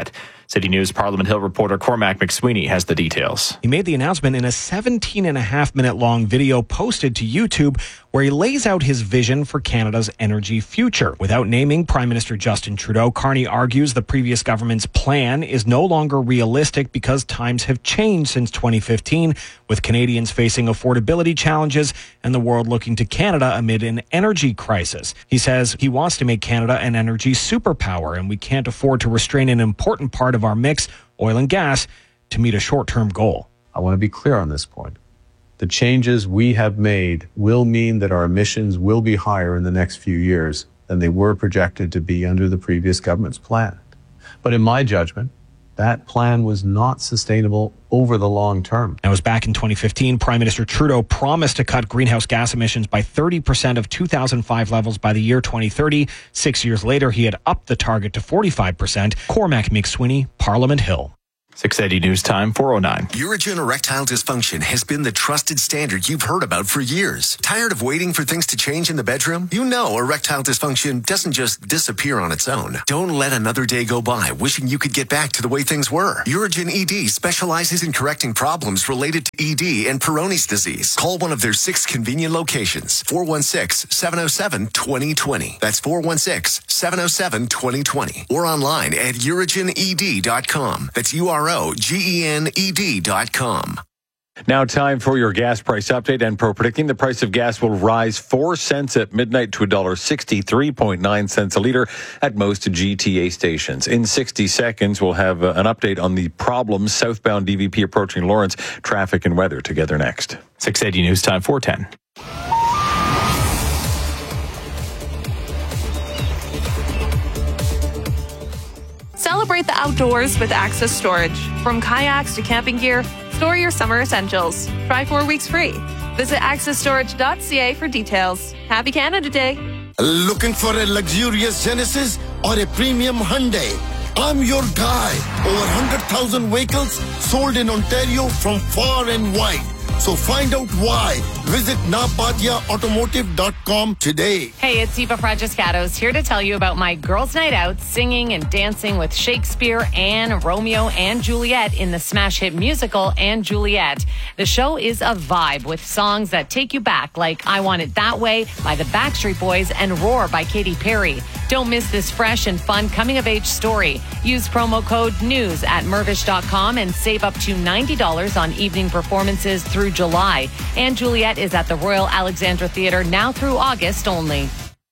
City News Parliament Hill reporter Cormac McSweeney has the details. He made the announcement in a seventeen and a half minute long video posted to YouTube where he lays out his vision for Canada's energy future. Without naming Prime Minister Justin Trudeau, Carney argues the previous government's plan is no longer realistic because times have changed since twenty fifteen, with Canadians facing affordability challenges and the world looking to Canada amid an energy crisis. He says he wants to make Canada an energy superpower, and we can't afford to restrain an important part of our mix, oil and gas, to meet a short-term goal. I want to be clear on this point. The changes we have made will mean that our emissions will be higher in the next few years than they were projected to be under the previous government's plan. But in my judgment, that plan was not sustainable over the long term. That was back in twenty fifteen. Prime Minister Trudeau promised to cut greenhouse gas emissions by thirty percent of two thousand five levels by the year twenty thirty. Six years later, he had upped the target to forty-five percent. Cormac McSweeney, Parliament Hill. six eighty News Time, four oh nine. Urigen erectile dysfunction has been the trusted standard you've heard about for years. Tired of waiting for things to change in the bedroom? You know erectile dysfunction doesn't just disappear on its own. Don't let another day go by wishing you could get back to the way things were. Urigen E D specializes in correcting problems related to E D and Peyronie's disease. Call one of their six convenient locations. four one six, seven oh seven, two oh two oh. That's four one six, seven oh seven, two oh two oh. Or online at urigen e d dot com. That's U R O G E N E D dot com. Now time for your gas price update. And Pro predicting the price of gas will rise four cents at midnight to one dollar sixty-three point nine cents a litre at most G T A stations. In sixty seconds, we'll have uh, an update on the problems southbound D V P approaching Lawrence. Traffic and weather together next. six eighty News Time, four ten. Celebrate the outdoors with Access Storage. From kayaks to camping gear, store your summer essentials. Try four weeks free. Visit access storage dot c a for details. Happy Canada Day. Looking for a luxurious Genesis or a premium Hyundai? I'm your guy. Over one hundred thousand vehicles sold in Ontario from far and wide. So find out why. Visit napatia automotive dot com today. Hey, it's Eva Fragiscatos here to tell you about my girls' night out singing and dancing with Shakespeare and Romeo and Juliet in the smash hit musical and Juliet. The show is a vibe with songs that take you back like I Want It That Way by the Backstreet Boys and Roar by Katy Perry. Don't miss this fresh and fun coming-of-age story. Use promo code NEWS at mervish dot com and save up to ninety dollars on evening performances through July. And Juliet is at the Royal Alexandra Theatre now through August only.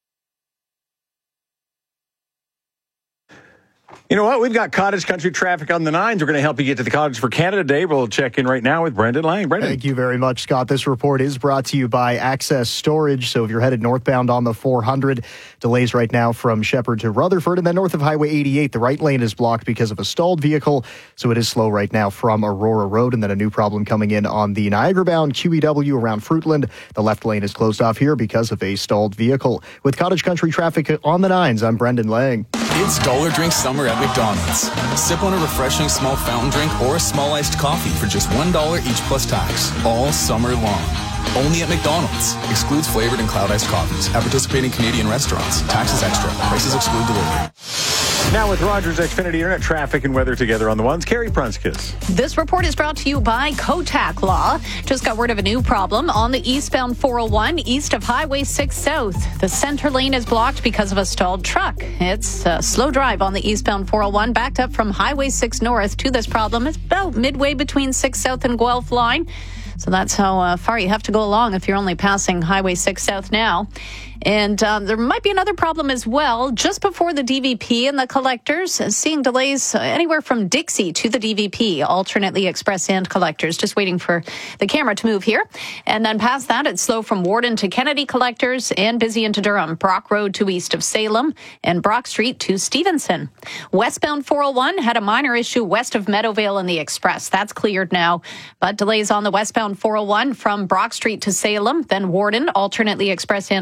You know what? We've got cottage country traffic on the nines. We're going to help you get to the Cottage for Canada Day. We'll check in right now with Brendan Lang. Brendan. Thank you very much, Scott. This report is brought to you by Access Storage. So if you're headed northbound on the four hundred, delays right now from Shepherd to Rutherford. And then north of Highway eighty-eight, the right lane is blocked because of a stalled vehicle. So it is slow right now from Aurora Road. And then a new problem coming in on the Niagara-bound Q E W around Fruitland. The left lane is closed off here because of a stalled vehicle. With cottage country traffic on the nines, I'm Brendan Lang. It's Dollar Drink Summer at McDonald's. Sip on a refreshing small fountain drink or a small iced coffee for just one dollar each plus tax, all summer long. Only at McDonald's. Excludes flavored and cloud iced coffees. At participating Canadian restaurants. Taxes extra. Prices exclude delivery. Now with Rogers Xfinity Internet traffic and weather together on the ones, Carrie Prunskis. This report is brought to you by Kotak Law. Just got word of a new problem on the eastbound four oh one east of Highway six South. The center lane is blocked because of a stalled truck. It's a slow drive on the eastbound four oh one backed up from Highway six North to this problem. It's about midway between six South and Guelph line. So that's how uh, far you have to go along if you're only passing Highway six South now. And um, there might be another problem as well. Just before the D V P and the collectors, seeing delays anywhere from Dixie to the D V P, alternately express and collectors. Just waiting for the camera to move here. And then past that, it's slow from Warden to Kennedy collectors and busy into Durham. Brock Road to east of Salem and Brock Street to Stevenson. Westbound four oh one had a minor issue west of Meadowvale and the Express. That's cleared now. But delays on the westbound four oh one from Brock Street to Salem, then Warden, alternately express and collectors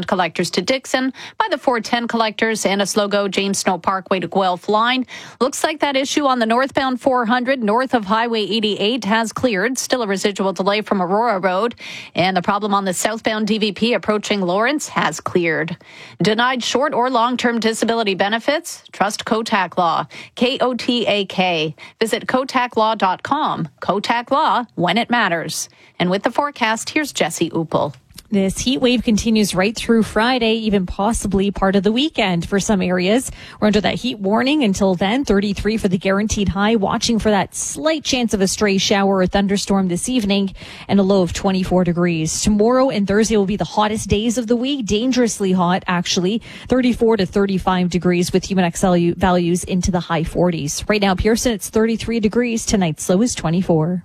kilometers to Dixon by the four ten collectors and a slow-go James Snow Parkway to Guelph line. Looks like that issue on the northbound four hundred north of Highway eighty-eight has cleared. Still a residual delay from Aurora Road. And the problem on the southbound D V P approaching Lawrence has cleared. Denied short or long-term disability benefits? Trust Kotak Law. K O T A K. Visit kotak law dot com. Kotak Law, when it matters. And with the forecast, here's Jesse Upel. This heat wave continues right through Friday, even possibly part of the weekend for some areas. We're under that heat warning until then, thirty-three for the guaranteed high, watching for that slight chance of a stray shower or thunderstorm this evening, and a low of twenty-four degrees. Tomorrow and Thursday will be the hottest days of the week, dangerously hot actually, thirty-four to thirty-five degrees with human X L values into the high forties. Right now, Pearson, it's thirty-three degrees. Tonight's low is twenty-four.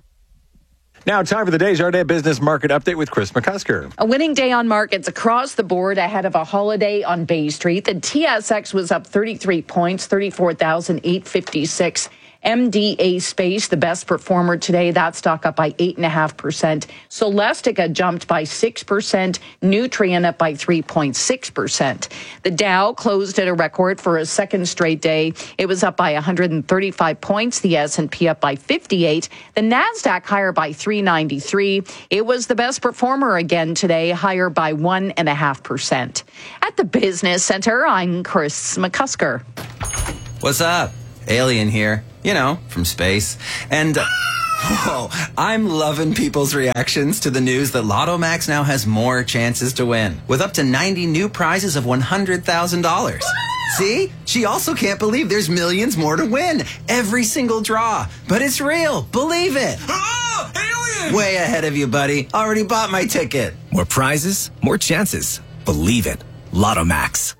Now, time for the Desjardins Business Market Update with Chris McCusker. A winning day on markets across the board ahead of a holiday on Bay Street. The T S X was up thirty-three points, thirty-four thousand eight hundred fifty-six. M D A Space, the best performer today, that stock up by eight point five percent. Celestica jumped by six percent. Nutrien up by three point six percent. The Dow closed at a record for a second straight day. It was up by one hundred thirty-five points. The S and P up by fifty-eight. The Nasdaq higher by three ninety-three. It was the best performer again today, higher by one point five percent. At the Business Center, I'm Chris McCusker. What's up? Alien here. You know, from space. And, uh, whoa, I'm loving people's reactions to the news that Lotto Max now has more chances to win, with up to ninety new prizes of one hundred thousand dollars. See? She also can't believe there's millions more to win. Every single draw. But it's real. Believe it. Oh, alien! Way ahead of you, buddy. Already bought my ticket. More prizes, more chances. Believe it. Lotto Max.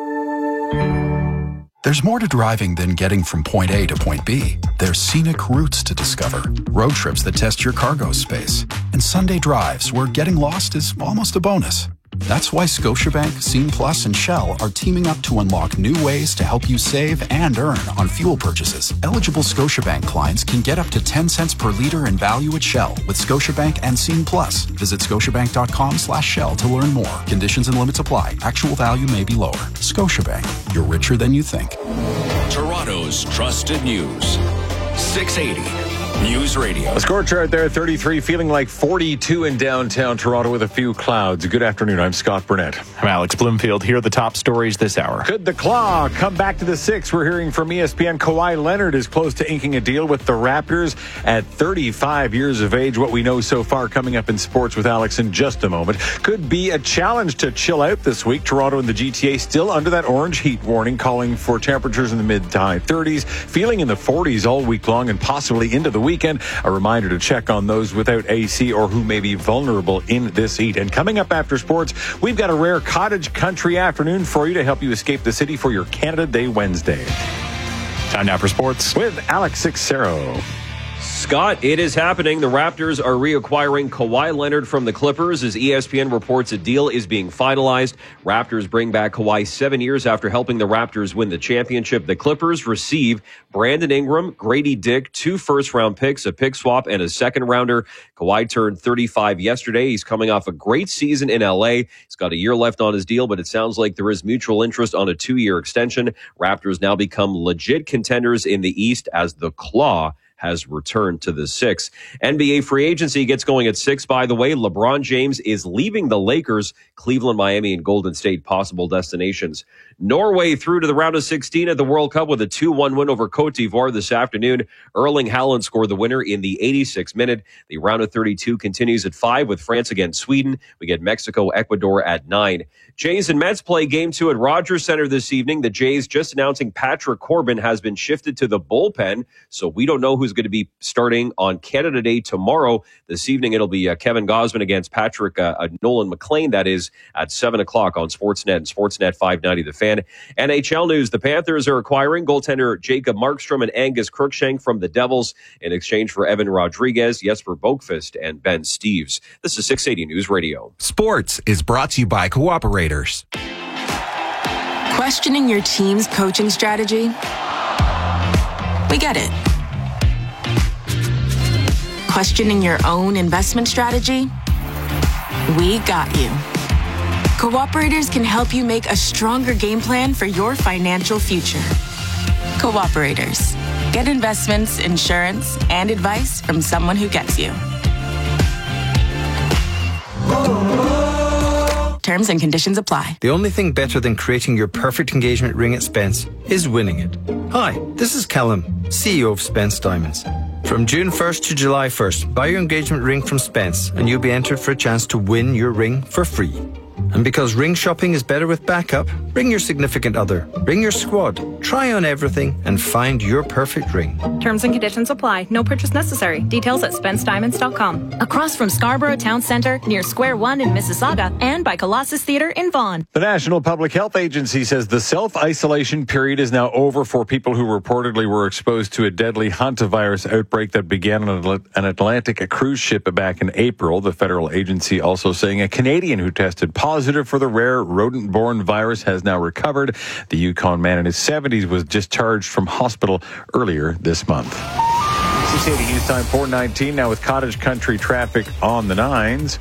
There's more to driving than getting from point A to point B. There's scenic routes to discover, road trips that test your cargo space, and Sunday drives where getting lost is almost a bonus. That's why Scotiabank, Scene Plus, and Shell are teaming up to unlock new ways to help you save and earn on fuel purchases. Eligible Scotiabank clients can get up to ten cents per liter in value at Shell with Scotiabank and Scene Plus. Visit scotiabank.com slash Shell to learn more. Conditions and limits apply. Actual value may be lower. Scotiabank. You're richer than you think. Toronto's trusted news. six eighty News Radio. A score chart there, thirty-three, feeling like forty-two in downtown Toronto with a few clouds. Good afternoon. I'm Scott Burnett. I'm Alex Bloomfield. Here are the top stories this hour. Could the Claw come back to the six? We're hearing from E S P N. Kawhi Leonard is close to inking a deal with the Raptors at thirty-five years of age. What we know so far coming up in sports with Alex in just a moment. Could be a challenge to chill out this week. Toronto and the G T A still under that orange heat warning, calling for temperatures in the mid to high thirties, feeling in the forties all week long and possibly into the weekend. A reminder to check on those without A C or who may be vulnerable in this heat. And coming up after sports, we've got a rare cottage country afternoon for you to help you escape the city for your Canada Day Wednesday. Time now for sports with Alex Sixero. Scott, it is happening. The Raptors are reacquiring Kawhi Leonard from the Clippers as E S P N reports a deal is being finalized. Raptors bring back Kawhi seven years after helping the Raptors win the championship. The Clippers receive Brandon Ingram, Grady Dick, two first-round picks, a pick swap, and a second-rounder. Kawhi turned thirty-five yesterday. He's coming off a great season in L A. He's got a year left on his deal, but it sounds like there is mutual interest on a two-year extension. Raptors now become legit contenders in the East as the Claw has returned to the six. N B A free agency gets going at six, by the way. LeBron James is leaving the Lakers. Cleveland, Miami, and Golden State possible destinations. Norway through to the round of sixteen at the World Cup with a two one win over Cote d'Ivoire this afternoon. Erling Haaland scored the winner in the eighty-sixth minute. The round of thirty-two continues at five with France against Sweden. We get Mexico, Ecuador at nine. Jays and Mets play game two at Rogers Center this evening. The Jays just announcing Patrick Corbin has been shifted to the bullpen, so we don't know who's going to be starting on Canada Day tomorrow. This evening it'll be uh, Kevin Gausman against Patrick uh, uh, Nolan McLean. That is at seven o'clock on Sportsnet and Sportsnet five ninety The Fan. N H L news, the Panthers are acquiring goaltender Jacob Markstrom and Angus Crookshank from the Devils in exchange for Evan Rodriguez, Jesper Boqvist, and Ben Steeves. This is six eighty News Radio. Sports is brought to you by Cooperators. Questioning your team's coaching strategy? We get it. Questioning your own investment strategy? We got you. Cooperators can help you make a stronger game plan for your financial future. Cooperators. Get investments, insurance, and advice from someone who gets you. Terms and conditions apply. The only thing better than creating your perfect engagement ring at Spence is winning it. Hi, this is Callum, C E O of Spence Diamonds. From June first to July first, buy your engagement ring from Spence and you'll be entered for a chance to win your ring for free. And because ring shopping is better with backup, bring your significant other, bring your squad, try on everything and find your perfect ring. Terms and conditions apply. No purchase necessary. Details at spence diamonds dot com. Across from Scarborough Town Centre, near Square One in Mississauga, and by Colossus Theatre in Vaughan. The National Public Health Agency says the self-isolation period is now over for people who reportedly were exposed to a deadly hantavirus outbreak that began on an Atlantic cruise ship back in April. The federal agency also saying a Canadian who tested positive for the rare rodent-borne virus has now recovered. The Yukon man in his seventies was discharged from hospital earlier this month. six eighty News Time four nineteen now with Cottage Country traffic on the nines.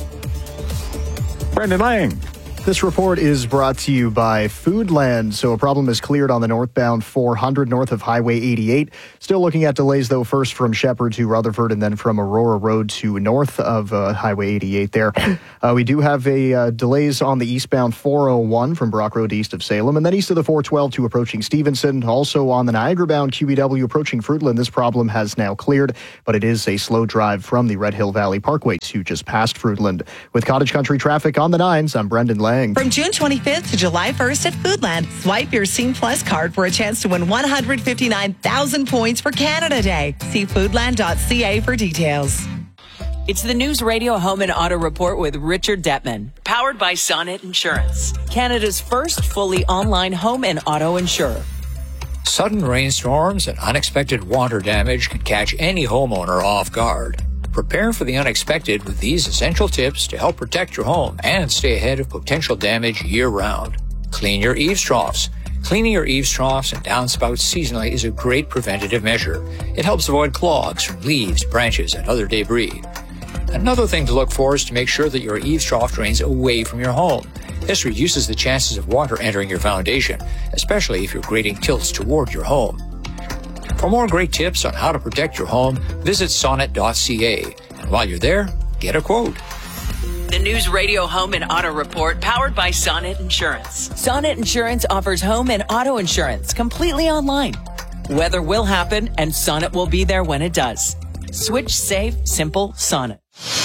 Brendan Lang. This report is brought to you by Foodland. So a problem is cleared on the northbound four hundred north of Highway eighty-eight. Still looking at delays, though, first from Shepherd to Rutherford and then from Aurora Road to north of uh, Highway eighty-eight there. Uh, we do have a uh, delays on the eastbound four oh one from Brock Road east of Salem and then east of the four twelve to approaching Stevenson. Also on the Niagara-bound Q E W approaching Fruitland. This problem has now cleared, but it is a slow drive from the Red Hill Valley Parkway to just past Fruitland. With Cottage Country traffic on the nines, I'm Brendan Lang. From June twenty-fifth to July first at Foodland, swipe your Scene Plus card for a chance to win one hundred fifty-nine thousand points for Canada Day. See foodland dot c a for details. It's the News Radio Home and Auto Report with Richard Detman, powered by Sonnet Insurance, Canada's first fully online home and auto insurer. Sudden rainstorms and unexpected water damage can catch any homeowner off guard. Prepare for the unexpected with these essential tips to help protect your home and stay ahead of potential damage year-round. Clean your eaves troughs. Cleaning your eaves troughs and downspouts seasonally is a great preventative measure. It helps avoid clogs from leaves, branches, and other debris. Another thing to look for is to make sure that your eaves trough drains away from your home. This reduces the chances of water entering your foundation, especially if your grading tilts toward your home. For more great tips on how to protect your home, visit sonnet dot c a. And while you're there, get a quote. The News Radio Home and Auto Report, powered by Sonnet Insurance. Sonnet Insurance offers home and auto insurance completely online. Weather will happen, and Sonnet will be there when it does. Switch safe, simple Sonnet.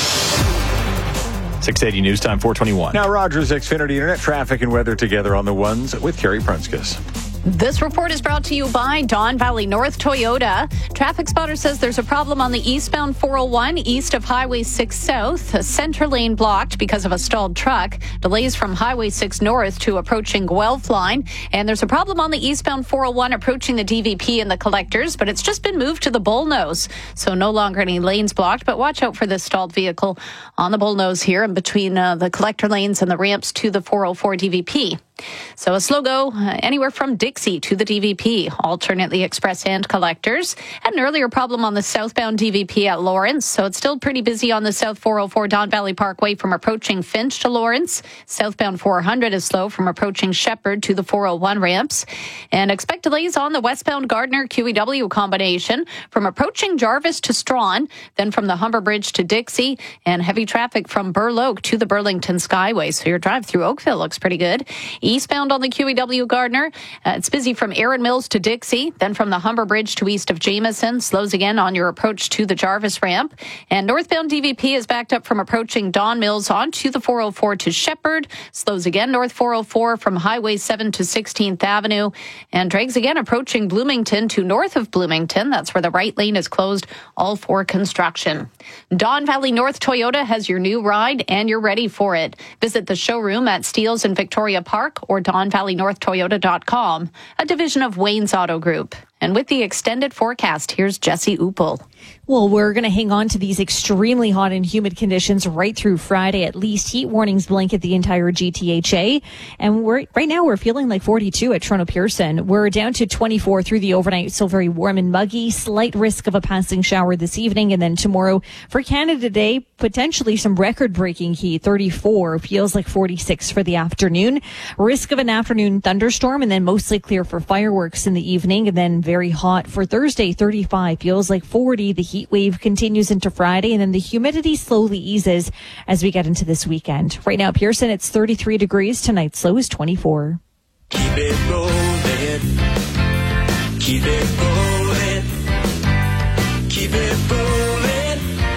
six eighty News Time four twenty-one. Now Rogers Xfinity Internet traffic and weather together on the ones with Carrie Prunskis. This report is brought to you by Don Valley North Toyota. Traffic Spotter says there's a problem on the eastbound four oh one east of Highway six South. A center lane blocked because of a stalled truck. Delays from Highway six North to approaching Guelph line. And there's a problem on the eastbound four oh one approaching the D V P and the collectors, but it's just been moved to the Bullnose. So no longer any lanes blocked, but watch out for this stalled vehicle on the Bullnose here and between uh, the collector lanes and the ramps to the four oh four D V P. So a slow go uh, anywhere from Dixie to the D V P, alternately express and collectors. Had an earlier problem on the southbound D V P at Lawrence, so it's still pretty busy on the South four oh four Don Valley Parkway from approaching Finch to Lawrence. Southbound four hundred is slow from approaching Shepherd to the four oh one ramps. And expect delays on the westbound Gardner Q E W combination from approaching Jarvis to Strawn, then from the Humber Bridge to Dixie, and heavy traffic from Burloak to the Burlington Skyway. So your drive through Oakville looks pretty good. Eastbound on the Q E W Gardner, uh, it's busy from Erin Mills to Dixie, then from the Humber Bridge to east of Jameson. Slows again on your approach to the Jarvis ramp. And northbound D V P is backed up from approaching Don Mills onto the four oh four to Shepherd. Slows again north four oh four from Highway seven to sixteenth Avenue. And drags again approaching Bloomington to north of Bloomington. That's where the right lane is closed, all for construction. Don Valley North Toyota has your new ride, and you're ready for it. Visit the showroom at Steeles in Victoria Park or don valley north toyota dot com, a division of Wayne's Auto Group. And with the extended forecast, here's Jesse Uppel. Well, we're going to hang on to these extremely hot and humid conditions right through Friday. At least heat warnings blanket the entire G T H A. And we're right now we're feeling like forty-two at Toronto Pearson. We're down to twenty-four through the overnight, still very warm and muggy. Slight risk of a passing shower this evening. And then tomorrow for Canada Day, potentially some record-breaking heat. thirty-four feels like forty-six for the afternoon. Risk of an afternoon thunderstorm, and then mostly clear for fireworks in the evening. And then very hot for Thursday, thirty-five feels like forty. The heat wave continues into Friday, and then the humidity slowly eases as we get into this weekend. Right now, Pearson, it's thirty-three degrees. Tonight's low is twenty-four. Keep it rolling. Keep it rolling. Keep it rolling.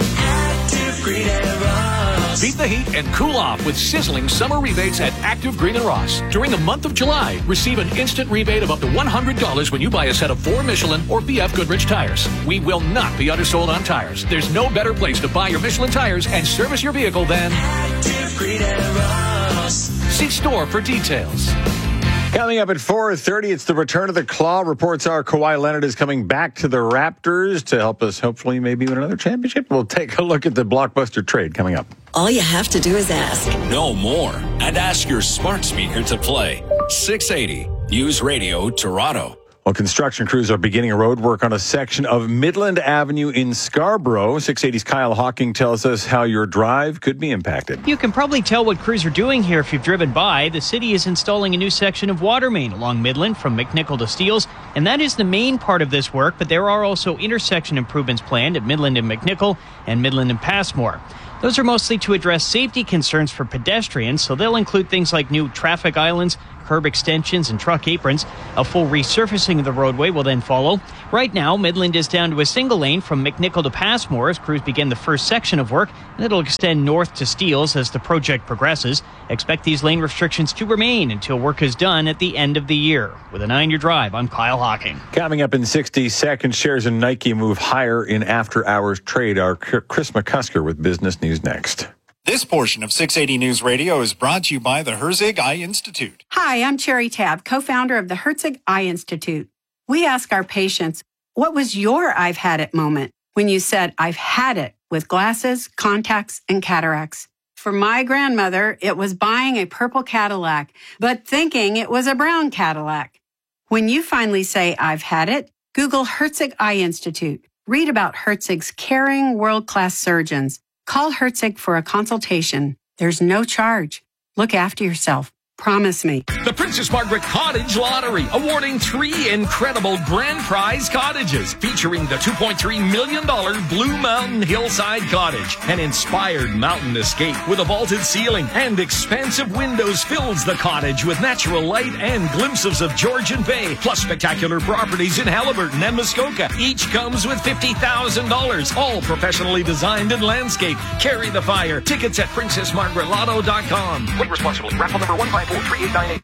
Active Green and Ross. Beat the heat and cool off with sizzling summer rebates at Active Green and Ross. During the month of July, receive an instant rebate of up to one hundred dollars when you buy a set of four Michelin or B F Goodrich tires. We will not be undersold on tires. There's no better place to buy your Michelin tires and service your vehicle than Active Green and Ross. See store for details. Coming up at four thirty, it's the return of the Claw. Reports are Kawhi Leonard is coming back to the Raptors to help us hopefully maybe win another championship. We'll take a look at the blockbuster trade coming up. All you have to do is ask. Know more and ask your smart speaker to play. six eighty News Radio Toronto. Well, construction crews are beginning a road work on a section of Midland Avenue in Scarborough. six eighty's Kyle Hawking tells us how your drive could be impacted. You can probably tell what crews are doing here if you've driven by. The city is installing a new section of water main along Midland from McNichol to Steeles, and that is the main part of this work, but there are also intersection improvements planned at Midland and McNichol and Midland and Passmore. Those are mostly to address safety concerns for pedestrians, so they'll include things like new traffic islands, curb extensions, and truck aprons. A full resurfacing of the roadway will then follow. Right now, Midland is down to a single lane from McNichol to Passmore as crews begin the first section of work, and it'll extend north to Steeles as the project progresses. Expect these lane restrictions to remain until work is done at the end of the year. With a nine-year drive, I'm Kyle Hawking. Coming up in sixty seconds, shares in Nike move higher in after-hours trade. Our Chris McCusker with Business News next. This portion of six eighty News Radio is brought to you by the Herzig Eye Institute. Hi, I'm Cherry Tab, co-founder of the Herzig Eye Institute. We ask our patients, what was your I've had it moment when you said, I've had it with glasses, contacts, and cataracts? For my grandmother, it was buying a purple Cadillac, but thinking it was a brown Cadillac. When you finally say, I've had it, Google Herzig Eye Institute. Read about Herzig's caring, world-class surgeons. Call Herzig for a consultation. There's no charge. Look after yourself. Promise me. The Princess Margaret Cottage Lottery, awarding three incredible grand prize cottages, featuring the two point three million dollars Blue Mountain Hillside Cottage. An inspired mountain escape with a vaulted ceiling and expansive windows fills the cottage with natural light and glimpses of Georgian Bay, plus spectacular properties in Halliburton and Muskoka. Each comes with fifty thousand dollars, all professionally designed and landscaped. Carry the fire. Tickets at princess margaret lotto dot com. Play responsibly. Raffle number one five four three eight nine eight.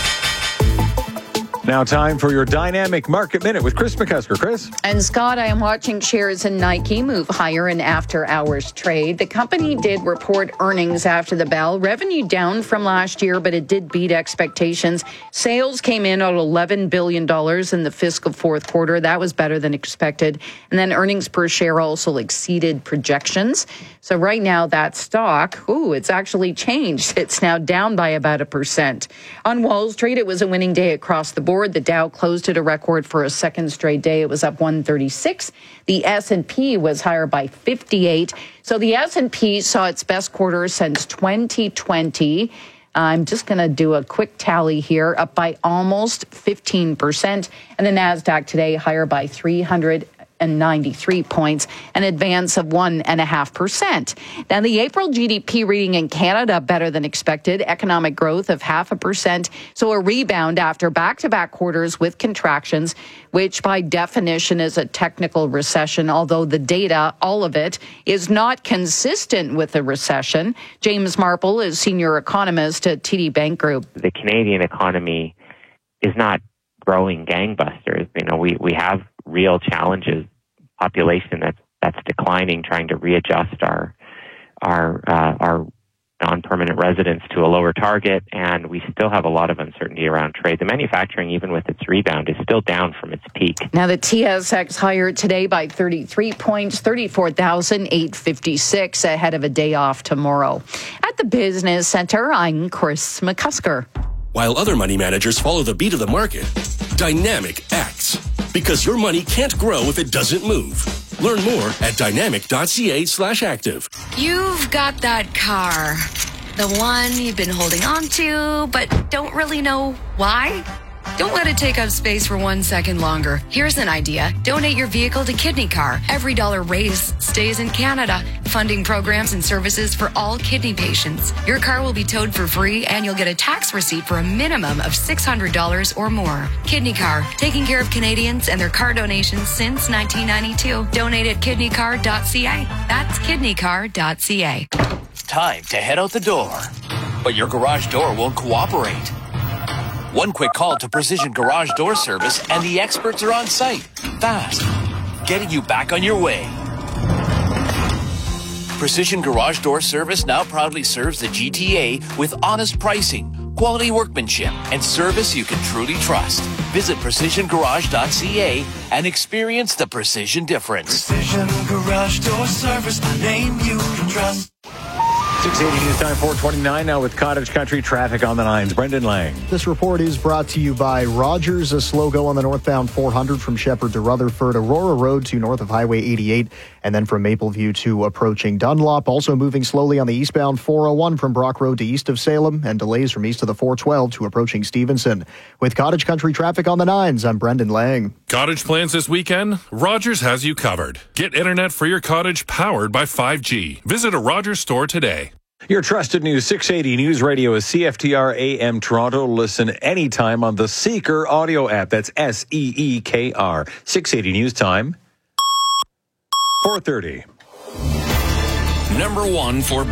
Now time for your Dynamic Market Minute with Chris McCusker. Chris? And Scott, I am watching shares in Nike move higher in after-hours trade. The company did report earnings after the bell. Revenue down from last year, but it did beat expectations. Sales came in at eleven billion dollars in the fiscal fourth quarter. That was better than expected. And then earnings per share also exceeded projections. So right now that stock, ooh, it's actually changed. It's now down by about a percent. On Wall Street, it was a winning day across the board. The Dow closed at a record for a second straight day. It was up one thirty-six. The S and P was higher by fifty-eight. So the S and P saw its best quarter since twenty twenty. I'm just going to do a quick tally here, up by almost fifteen percent. And the NASDAQ today higher by three hundred ninety-three points, an advance of one and a half percent. Now, the April G D P reading in Canada better than expected, economic growth of half a percent. So a rebound after back-to-back quarters with contractions, which by definition is a technical recession, although the data, all of it, is not consistent with a recession. James Marple is senior economist at T D Bank Group. The Canadian economy is not growing gangbusters. You know, we, we have real challenges. Population that's that's declining, trying to readjust our our uh, our non-permanent residents to a lower target, and we still have a lot of uncertainty around trade. The manufacturing, even with its rebound, is still down from its peak. Now, the T S X higher today by thirty-three points, thirty-four thousand eight hundred fifty-six, ahead of a day off tomorrow. At the Business Center, I'm Chris McCusker. While other money managers follow the beat of the market, Dynamic acts. Because your money can't grow if it doesn't move. Learn more at dynamic.ca slash active. You've got that car. The one you've been holding on to, but don't really know why? Don't let it take up space for one second longer. Here's an idea. Donate your vehicle to Kidney Car. Every dollar raised stays in Canada, funding programs and services for all kidney patients. Your car will be towed for free, and you'll get a tax receipt for a minimum of six hundred dollars or more. Kidney Car, taking care of Canadians and their car donations since nineteen ninety-two. Donate at kidney car dot c a. That's kidney car dot c a. Time to head out the door, but your garage door won't cooperate. One quick call to Precision Garage Door Service and the experts are on site, fast, getting you back on your way. Precision Garage Door Service now proudly serves the G T A with honest pricing, quality workmanship, and service you can truly trust. Visit precision garage dot c a and experience the precision difference. Precision Garage Door Service, a name you can trust. six eighty News Time, four twenty-nine now with Cottage Country traffic on the nines. Brendan Lang. This report is brought to you by Rogers. A slow go on the northbound four hundred from Shepherd to Rutherford, Aurora Road to north of Highway eighty-eight, and then from Mapleview to approaching Dunlop. Also moving slowly on the eastbound four oh one from Brock Road to east of Salem, and delays from east of the four twelve to approaching Stevenson. With Cottage Country traffic on the nines, I'm Brendan Lang. Cottage plans this weekend? Rogers has you covered. Get internet for your cottage powered by five G. Visit a Rogers store today. Your trusted News six eighty News Radio is C F T R A M Toronto. Listen anytime on the Seeker audio app. That's S E E K R. six eighty News Time, four thirty. Number one for